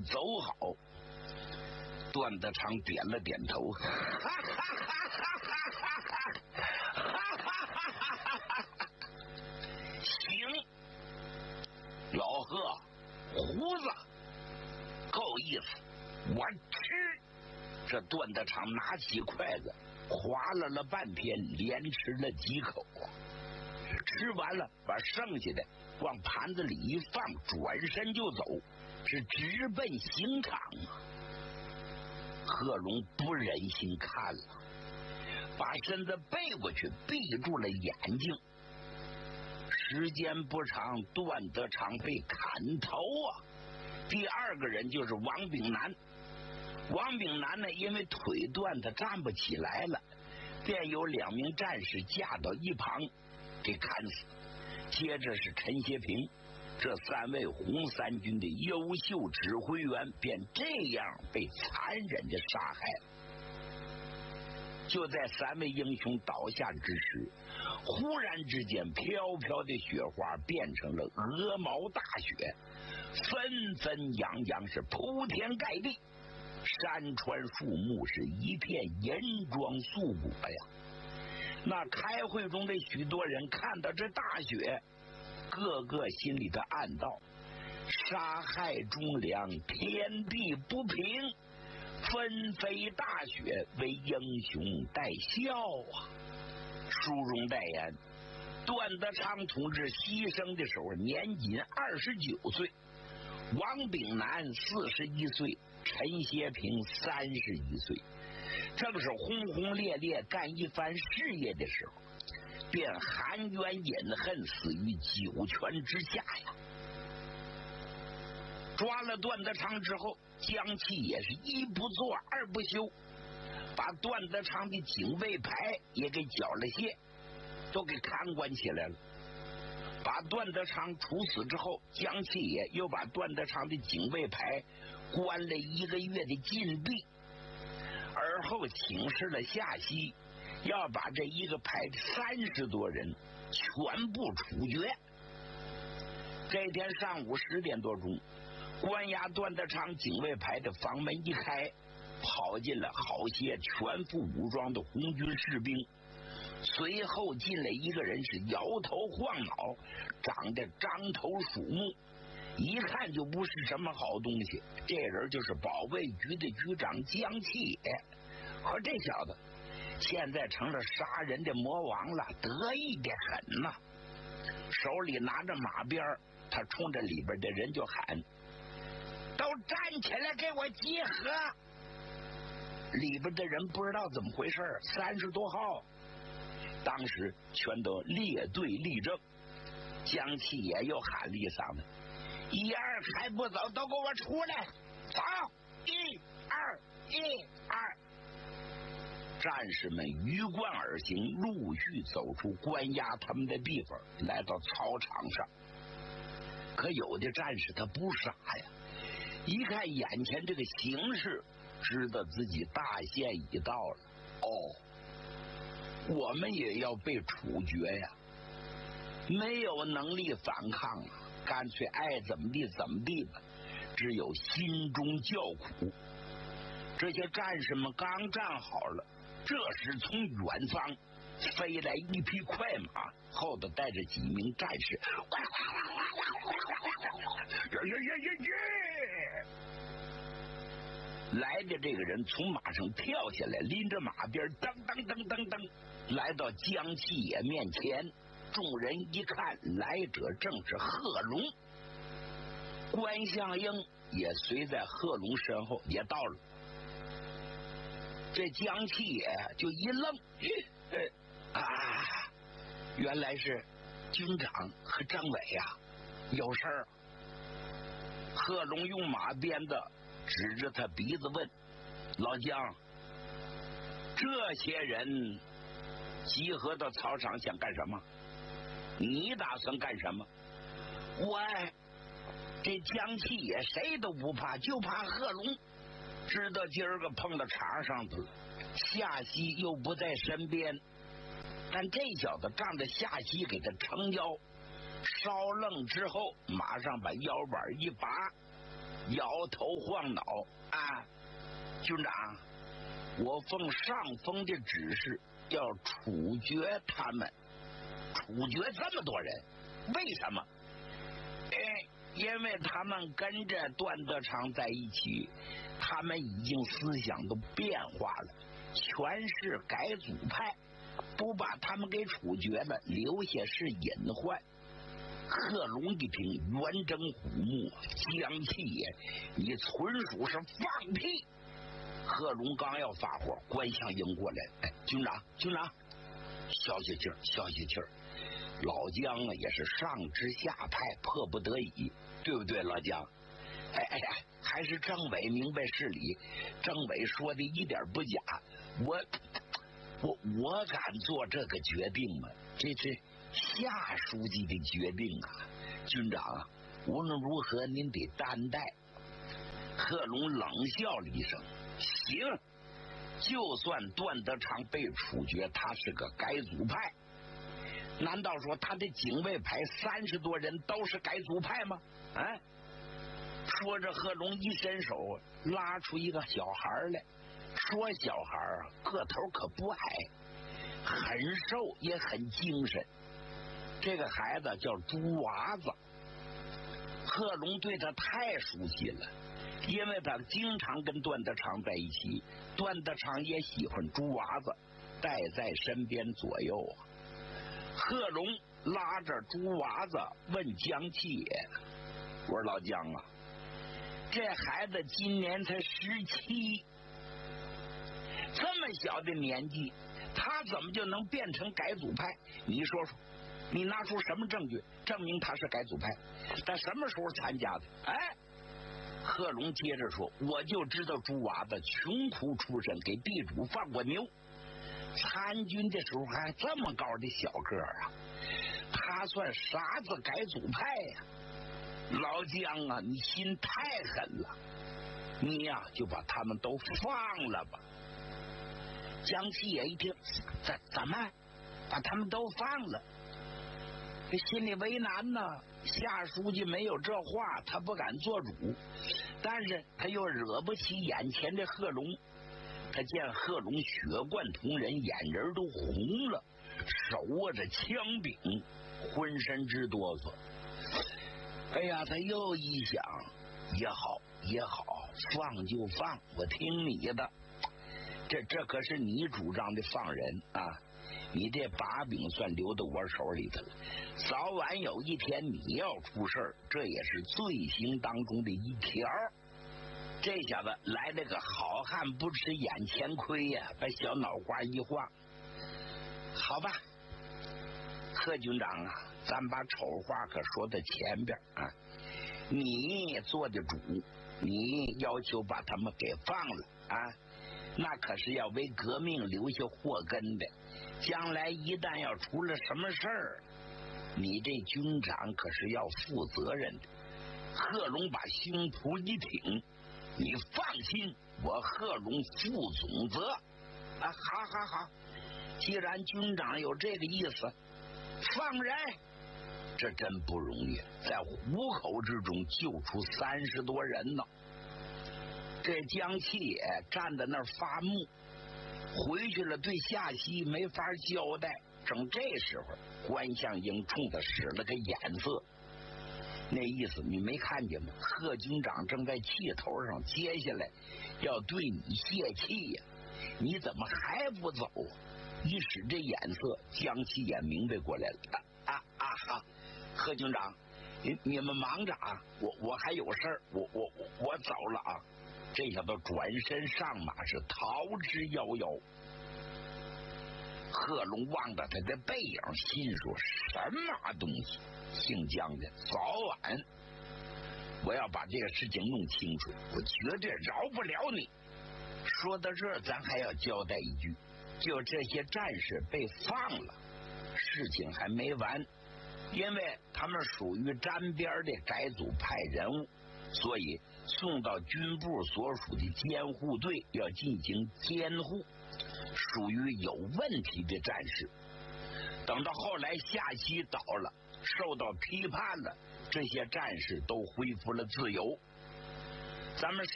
走好。段德昌点了点头，行，老贺，胡子够意思，我吃。这段德昌拿起筷子，划拉了半天，连吃了几口。吃完了，把剩下的往盘子里一放，转身就走，是直奔刑场啊！贺龙不忍心看了，把身子背过去，闭住了眼睛。时间不长，段德昌被砍头啊！第二个人就是王炳南。王炳南呢，因为腿断，他站不起来了，便有2名战士架到一旁给砍死。接着是陈协平，这3位红三军的优秀指挥员便这样被残忍的杀害了。就在3位英雄倒下之时，忽然之间，飘飘的雪花变成了鹅毛大雪，纷纷扬扬是铺天盖地，山川树木是一片银装素裹呀。那开会中的许多人看到这大雪，个个心里的暗道：杀害忠良，天地不平，纷飞大雪，为英雄待笑啊！书中代言，段德昌同志牺牲的时候年仅29岁，王炳南41岁，陈协平31岁，正是轰轰烈烈干一番事业的时候，便含冤饮恨，死于九泉之下呀。抓了段德昌之后，江启也是一不做二不休，把段德昌的警卫排也给缴了械，都给看管起来了。把段德昌处死之后，江启也又把段德昌的警卫排关了1个月的禁闭，而后请示了下西，要把这一个排30多人全部处决。这天上午10点多钟，关押段德昌警卫排的房门一开，跑进了好些全副武装的红军士兵。随后进来一个人，是摇头晃脑，长得獐头鼠目，一看就不是什么好东西。这人就是保卫局的局长江启野，和这小子现在成了杀人的魔王了，得意的很呐。手里拿着马鞭，他冲着里边的人就喊：都站起来给我集合！里边的人不知道怎么回事，30多号当时全都列队立正。江启也又喊了一嗓子：1、2还不走，都给我出来！走！1、2、1、2！战士们鱼贯而行，陆续走出关押他们的地方，来到操场上。可有的战士他不傻呀，一看眼前这个形势，知道自己大限已到了。我们也要被处决呀！没有能力反抗啊，干脆爱怎么地怎么地吧，只有心中叫苦。这些战士们刚站好了，这时从远方飞来一匹快马，后头带着几名战士，来的这个人从马上跳下来，拎着马鞭，噔噔噔噔噔，来到江启野面前。众人一看，来者正是贺龙。关向英也随在贺龙身后也到了。这江启野就一愣，原来是军长和政委呀，有事儿。贺龙用马鞭子指着他鼻子问：老江，这些人集合到操场想干什么？你打算干什么？这江启野谁都不怕，就怕贺龙。知道今儿个碰到茬上头了，夏西又不在身边，但这小子仗着夏西给他撑腰，稍愣之后马上把腰板一拔， 摇头晃脑啊，军长，我奉上峰的指示要处决他们，处决这么多人，为什么？因为他们跟着段德昌在一起，他们已经思想都变化了，全是改组派，不把他们给处决了，留下是隐患。贺龙一听，圆睁虎目，江气也，你纯属是放屁！贺龙刚要发火，关相迎过来，军长，消消气儿，消消气儿。老姜啊，也是上知下派，迫不得已，对不对，老姜？还是政委明白事理，政委说的一点不假，我敢做这个决定吗？这夏书记的决定啊，军长啊，无论如何您得担待。贺龙冷笑了一声，行，就算段德昌被处决，他是个改组派，难道说他的警卫排30多人都是改组派吗？说着，贺龙一伸手拉出一个小孩来，说小孩啊，个头可不矮，很瘦也很精神。这个孩子叫猪娃子，贺龙对他太熟悉了，因为他经常跟段德昌在一起，段德昌也喜欢猪娃子，带在身边左右啊。贺龙拉着猪娃子问江七爷：“我说老姜啊，这孩子今年才17，这么小的年纪，他怎么就能变成改组派？你说说，你拿出什么证据证明他是改组派？他什么时候参加的？”贺龙接着说：“我就知道猪娃子穷苦出身，给地主放过牛，参军的时候还这么高的小个儿啊，他算啥子改组派呀？老姜啊，你心太狠了，你呀就把他们都放了吧。”江七爷一听，怎么把他们都放了？这心里为难呢。夏书记没有这话，他不敢做主，但是他又惹不起眼前的贺龙。他见贺龙血贯瞳人，眼仁都红了，手握着枪柄，浑身直哆嗦。他又一想，也好，放就放，我听你的。这可是你主张的放人啊，你这把柄算留到我手里头了，早晚有一天你要出事儿，这也是罪行当中的一条。这小子来了个好汉不吃眼前亏呀，把小脑瓜一晃。好吧，贺军长啊，咱把丑话可说到前边啊，你做的主，你要求把他们给放了啊，那可是要为革命留下祸根的，将来一旦要出了什么事儿，你这军长可是要负责任的。贺龙把胸脯一挺，你放心，我贺龙负总责啊！好，既然军长有这个意思，放人。这真不容易，在虎口之中救出30多人呢。这江七也站在那儿发木，回去了对夏曦没法交代。正这时候，关向英冲他使了个眼色，那意思你没看见吗？贺军长正在气头上，接下来要对你泄气呀，你怎么还不走？一使这眼色，江七也明白过来了。贺军长，你们忙着啊，我还有事儿，我走了啊。这小子转身上马，是逃之夭夭。贺龙望着他的背影，心说什么东西，姓江的，早晚我要把这个事情弄清楚，我绝对饶不了你。说到这儿，咱还要交代一句，就这些战士被放了，事情还没完，因为他们属于沾边的改组派人物，所以送到军部所属的监护队要进行监护，属于有问题的战士。等到后来夏曦倒了，受到批判了，这些战士都恢复了自由。 咱们